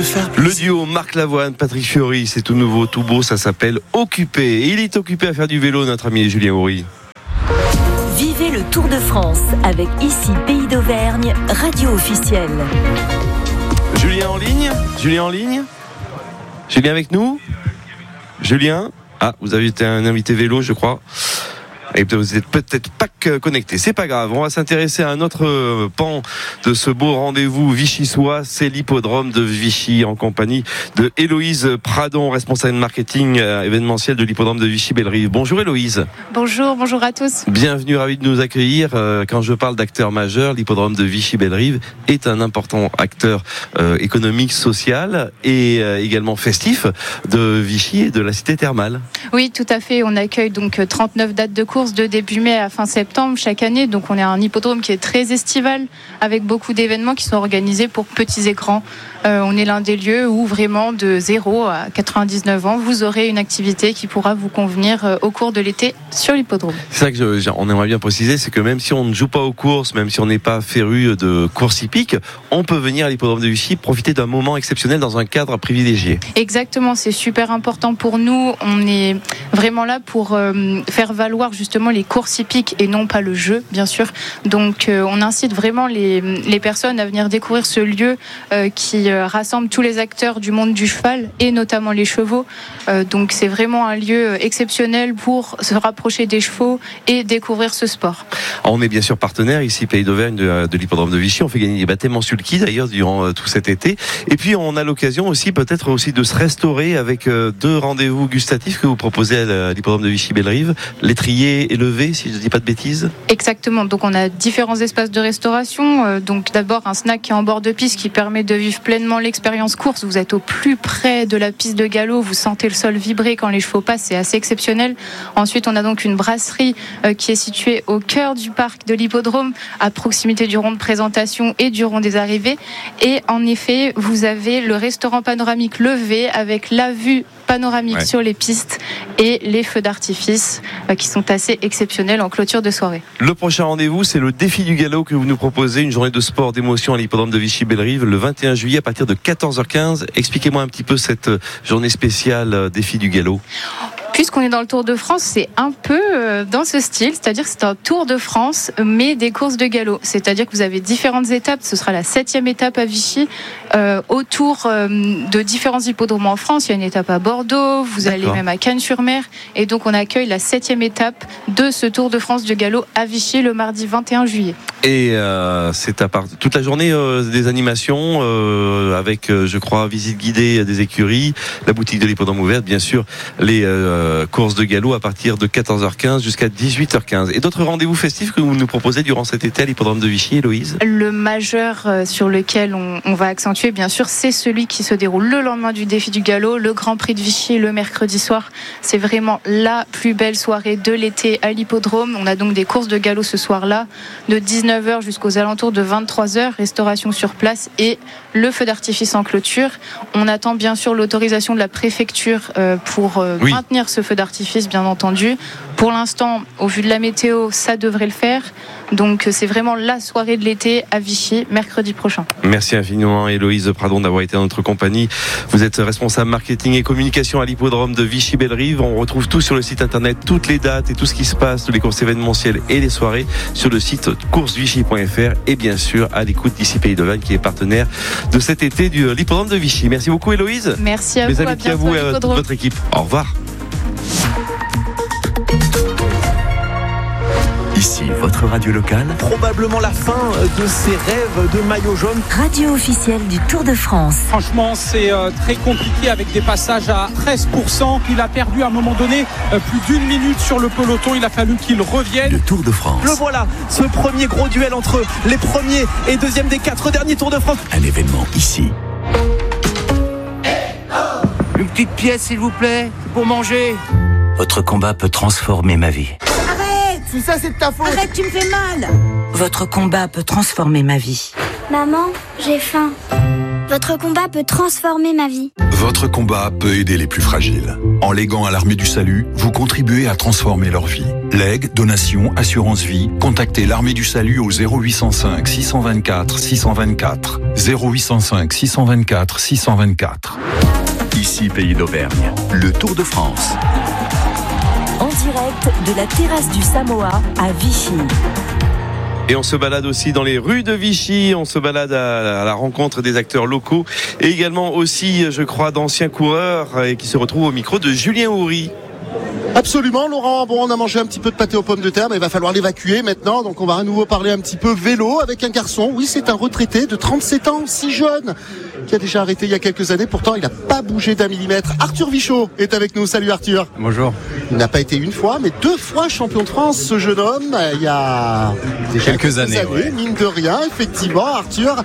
te faire Le duo Marc Lavoine, Patrick Fiori, c'est tout nouveau, tout beau, ça s'appelle Occupé. Et il est occupé à faire du vélo, notre ami Julien Houry. Vivez le Tour de France avec ici Pays d'Auvergne, radio officielle. Julien en ligne Julien avec nous? Julien? Ah, vous avez été un invité vélo, je crois. Et vous n'êtes peut-être pas connecté. C'est pas grave. On va s'intéresser à un autre pan de ce beau rendez-vous vichysois. C'est l'hippodrome de Vichy en compagnie de Héloïse Pradon, responsable marketing événementiel de l'hippodrome de Vichy-Bellerive. Bonjour Héloïse. Bonjour à tous. Bienvenue, ravi de nous accueillir. Quand je parle d'acteur majeur, l'hippodrome de Vichy-Bellerive est un important acteur économique, social et également festif de Vichy et de la cité thermale. Oui, tout à fait. On accueille donc 39 dates de course de début mai à fin septembre chaque année. Donc on est un hippodrome qui est très estival avec beaucoup d'événements qui sont organisés pour petits et grands. On est l'un des lieux où vraiment de 0 à 99 ans, vous aurez une activité qui pourra vous convenir au cours de l'été sur l'hippodrome. C'est ça que on aimerait bien préciser, c'est que même si on ne joue pas aux courses, même si on n'est pas féru de courses hippiques, on peut venir à l'hippodrome de Vichy profiter d'un moment exceptionnel dans un cadre privilégié. Exactement, c'est super important pour nous. On est vraiment là pour faire valoir justement les courses hippiques et non pas le jeu, bien sûr. Donc on incite vraiment les personnes à venir découvrir ce lieu qui rassemble tous les acteurs du monde du cheval et notamment les chevaux. Donc c'est vraiment un lieu exceptionnel pour se rapprocher des chevaux et découvrir ce sport. On est bien sûr partenaire ici Pays d'Auvergne de l'hippodrome de Vichy. On fait gagner des baptêmes en sulky d'ailleurs durant tout cet été. Et puis on a l'occasion aussi peut-être aussi de se restaurer avec 2 rendez-vous gustatifs que vous proposez à l'hippodrome de Vichy-Bellerive. L'étrier élevé, si je ne dis pas de bêtises. Exactement. Donc on a différents espaces de restauration. Donc d'abord un snack qui est en bord de piste qui permet de vivre pleinement l'expérience course. Vous êtes au plus près de la piste de galop, vous sentez le sol vibrer quand les chevaux passent, c'est assez exceptionnel. Ensuite on a donc une brasserie qui est située au cœur du parc de l'hippodrome, à proximité du rond de présentation et du rond des arrivées. Et en effet vous avez le restaurant panoramique levé avec la vue panoramique sur les pistes et les feux d'artifice qui sont assez exceptionnels en clôture de soirée. Le prochain rendez-vous, c'est le défi du galop que vous nous proposez, une journée de sport, d'émotion à l'hippodrome de Vichy-Bellerive le 21 juillet à partir de 14h15. Expliquez-moi un petit peu cette journée spéciale défi du galop. Puisqu'on est dans le Tour de France, c'est un peu dans ce style, c'est-à-dire que c'est un Tour de France, mais des courses de galop. C'est-à-dire que vous avez différentes étapes, ce sera la 7e étape à Vichy, autour de différents hippodromes en France. Il y a une étape à Bordeaux, vous allez même à Cannes-sur-Mer, et donc on accueille la 7e étape de ce Tour de France du galop à Vichy le mardi 21 juillet. Et c'est à part toute la journée des animations avec, je crois, visite guidée des écuries, la boutique de l'hippodrome ouverte, bien sûr, les courses de galop à partir de 14h15 jusqu'à 18h15. Et d'autres rendez-vous festifs que vous nous proposez durant cet été à l'hippodrome de Vichy, Héloïse? Le majeur sur lequel on va accentuer, bien sûr, c'est celui qui se déroule le lendemain du défi du galop, le Grand Prix de Vichy le mercredi soir. C'est vraiment la plus belle soirée de l'été à l'hippodrome. On a donc des courses de galop ce soir-là, de 19h jusqu'aux alentours de 23h, restauration sur place et le feu d'artifice en clôture. On attend bien sûr l'autorisation de la préfecture pour maintenir ce feu d'artifice, bien entendu. Pour l'instant, au vu de la météo, ça devrait le faire. Donc c'est vraiment la soirée de l'été à Vichy, mercredi prochain. Merci infiniment Héloïse Pradon d'avoir été en notre compagnie. Vous êtes responsable marketing et communication à l'hippodrome de Vichy-Bellerive. On retrouve tout sur le site internet, toutes les dates et tout ce qui se passe, tous les courses événementielles et les soirées sur le site coursevichy.fr et bien sûr à l'écoute d'ici Pays d'Auvergne qui est partenaire de cet été de l'hippodrome de Vichy. Merci beaucoup Héloïse. Merci à vous. Mes amitiés à vous et à toute votre équipe. Au revoir. Ici, votre radio locale. Probablement la fin de ses rêves de maillot jaune. Radio officielle du Tour de France. Franchement, c'est très compliqué avec des passages à 13%. Il a perdu à un moment donné plus d'1 minute sur le peloton. Il a fallu qu'il revienne. Le Tour de France. Le voilà, ce premier gros duel entre les premiers et deuxièmes des 4 derniers Tours de France. Un événement ici. Une petite pièce, s'il vous plaît, pour manger. Votre combat peut transformer ma vie. Si ça c'est de ta faute. Arrête, tu me fais mal. Votre combat peut transformer ma vie. Maman, j'ai faim. Votre combat peut transformer ma vie. Votre combat peut aider les plus fragiles. En léguant à l'Armée du Salut, vous contribuez à transformer leur vie. Legs, donation, assurance vie. Contactez l'Armée du Salut au 0805 624 624. 0805 624 624. Ici Pays d'Auvergne, le Tour de France. En direct de la terrasse du Samoa à Vichy. Et on se balade aussi dans les rues de Vichy, on se balade à la rencontre des acteurs locaux et également aussi, je crois, d'anciens coureurs qui se retrouvent au micro de Julien Houry. Absolument, Laurent. Bon, on a mangé un petit peu de pâté aux pommes de terre, mais il va falloir l'évacuer maintenant. Donc on va à nouveau parler un petit peu vélo avec un garçon. Oui, c'est un retraité de 37 ans, si jeune, qui a déjà arrêté il y a quelques années. Pourtant, il n'a pas bougé d'un millimètre. Arthur Vichot est avec nous. Salut Arthur. Bonjour. Il n'a pas été une fois, mais 2 fois champion de France, ce jeune homme. Il y a déjà quelques années, ouais. Mine de rien, effectivement, Arthur.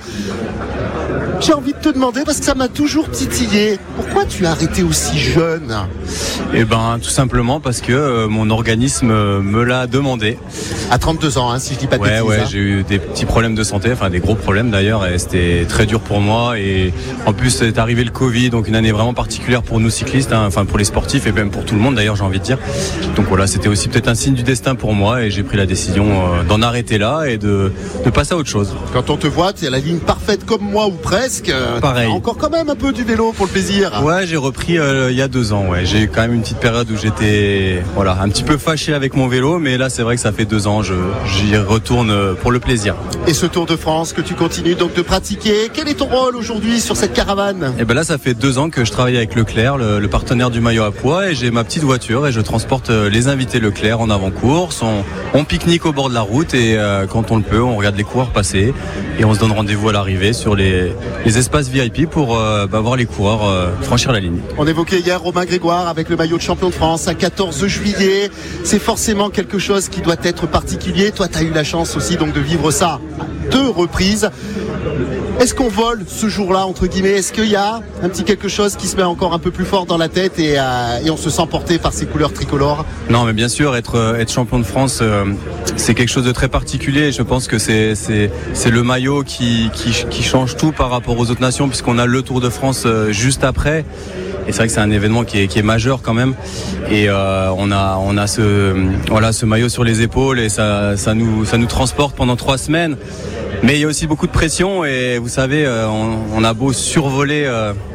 J'ai envie de te demander, parce que ça m'a toujours titillé, pourquoi tu as arrêté aussi jeune ? Eh ben, tout simplement parce que mon organisme me l'a demandé. À 32 ans, si je dis pas de bêtises. Ouais, j'ai eu des petits problèmes de santé, enfin des gros problèmes d'ailleurs, et c'était très dur pour moi. Et en plus, c'est arrivé le Covid, donc une année vraiment particulière pour nous cyclistes, enfin pour les sportifs et même pour tout le monde d'ailleurs, j'ai envie de dire. Donc voilà, c'était aussi peut-être un signe du destin pour moi, et j'ai pris la décision d'en arrêter là et de passer à autre chose. Quand on te voit, tu es à la ligne parfaite comme moi ou presque. Pareil. Encore quand même un peu du vélo pour le plaisir. Ouais, j'ai repris il y a 2 ans. Ouais, j'ai eu quand même une petite période où j'étais un petit peu fâché avec mon vélo, mais là c'est vrai que ça fait 2 ans, j'y retourne pour le plaisir. Et ce Tour de France que tu continues donc de pratiquer, quel est ton rôle aujourd'hui sur cette caravane ? Et ben là ça fait 2 ans que je travaille avec Leclerc, le partenaire du maillot à pois, et j'ai ma petite voiture et je transporte les invités Leclerc en avant-course. On pique-nique au bord de la route et quand on le peut, on regarde les coureurs passer et on se donne rendez-vous à l'arrivée sur les espaces VIP pour voir les coureurs franchir la ligne. On évoquait hier Romain Grégoire avec le maillot de champion de France à 14 juillet. C'est forcément quelque chose qui doit être particulier. Toi, tu as eu la chance aussi donc de vivre ça à 2 reprises. Est-ce qu'on vole ce jour-là, entre guillemets ? Est-ce qu'il y a un petit quelque chose qui se met encore un peu plus fort dans la tête et on se sent porté par ces couleurs tricolores ? Non, mais bien sûr, être champion de France, c'est quelque chose de très particulier. Je pense que c'est le maillot qui change tout par rapport aux autres nations, puisqu'on a le Tour de France juste après. Et c'est vrai que c'est un événement qui est majeur quand même. Et on a ce maillot sur les épaules et ça nous transporte pendant 3 semaines. Mais il y a aussi beaucoup de pression et vous savez, on a beau survoler.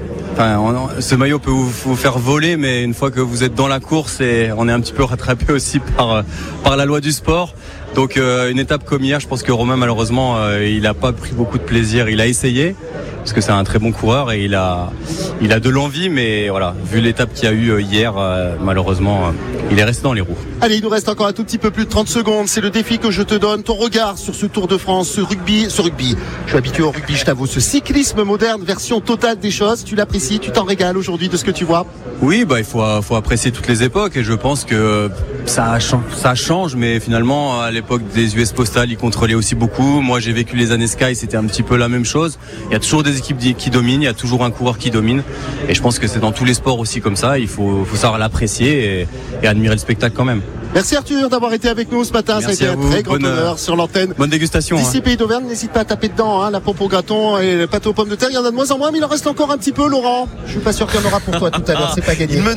Ce maillot peut vous faire voler, mais une fois que vous êtes dans la course, et on est un petit peu rattrapé aussi par la loi du sport. Donc une étape comme hier, je pense que Romain malheureusement il n'a pas pris beaucoup de plaisir. Il a essayé parce que c'est un très bon coureur et il a de l'envie, mais voilà, vu l'étape qu'il y a eu hier, malheureusement il est resté dans les roues. Allez, il nous reste encore un tout petit peu plus de 30 secondes. C'est le défi que je te donne. Ton regard sur ce Tour de France, ce rugby. Je suis habitué au rugby, je t'avoue. Ce cyclisme moderne, version totale des choses. Tu l'apprécies, tu t'en régales aujourd'hui de ce que tu vois ? Oui, il faut apprécier toutes les époques et je pense que ça change, mais finalement à l'époque des US Postal, ils contrôlaient aussi beaucoup. Moi, j'ai vécu les années Sky, c'était un petit peu la même chose. Il y a toujours des équipes qui dominent, il y a toujours un coureur qui domine, et je pense que c'est dans tous les sports aussi comme ça. Il faut savoir l'apprécier et admirer le spectacle quand même. Merci Arthur d'avoir été avec nous ce matin. Merci, ça a été un très grand honneur sur l'antenne. Bonne dégustation. D'ici Pays d'Auvergne, n'hésite pas à taper dedans, la pompe au graton et le pâté aux pommes de terre. Il y en a de moins en moins, mais il en reste encore un petit peu, Laurent. Je suis pas sûr qu'il y en aura pour toi tout à l'heure. C'est pas gagné. Il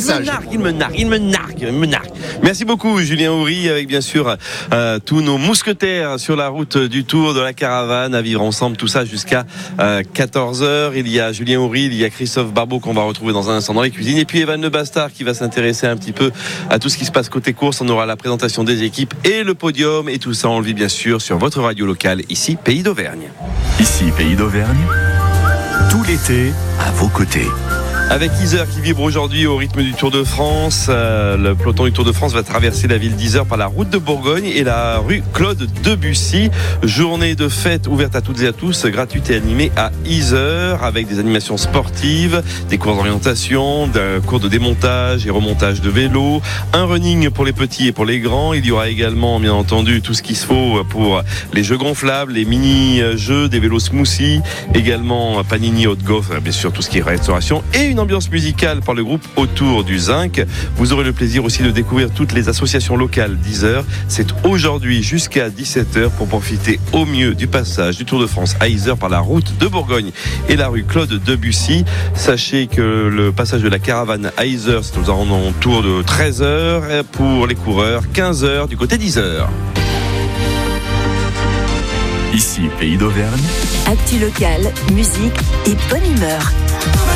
me nargue. Merci beaucoup Julien Houry, avec bien sûr tous nos mousquetaires sur la route du Tour, de la caravane, à vivre ensemble, tout ça jusqu'à 14h. Il y a Julien Houry, il y a Christophe Barbeau qu'on va retrouver dans un instant dans les cuisines, et puis Evan Le Bastard qui va s'intéresser un petit peu à tout ce qui se passe côté course. On aura la présentation des équipes et le podium, et tout ça on le vit bien sûr sur votre radio locale, ici Pays d'Auvergne. Ici Pays d'Auvergne, tout l'été à vos côtés. Avec Yzeure qui vibre aujourd'hui au rythme du Tour de France, le peloton du Tour de France va traverser la ville d'Yzeure par la route de Bourgogne et la rue Claude Debussy. Journée de fête ouverte à toutes et à tous, gratuite et animée à Yzeure, avec des animations sportives, des cours d'orientation, des cours de démontage et remontage de vélo, un running pour les petits et pour les grands. Il y aura également bien entendu tout ce qu'il faut pour les jeux gonflables, les mini-jeux, des vélos smoothie, également panini haute golf, bien sûr tout ce qui est restauration, et une ambiance musicale par le groupe Autour du Zinc. Vous aurez le plaisir aussi de découvrir toutes les associations locales d'Yzeure. C'est aujourd'hui jusqu'à 17h pour profiter au mieux du passage du Tour de France à Yzeure par la route de Bourgogne et la rue Claude Debussy. Sachez que le passage de la caravane à Yzeure, c'est aux alentours de 13h pour les coureurs, 15h du côté d'Yzeure. Ici, Pays d'Auvergne. Actu locale, musique et bonne humeur.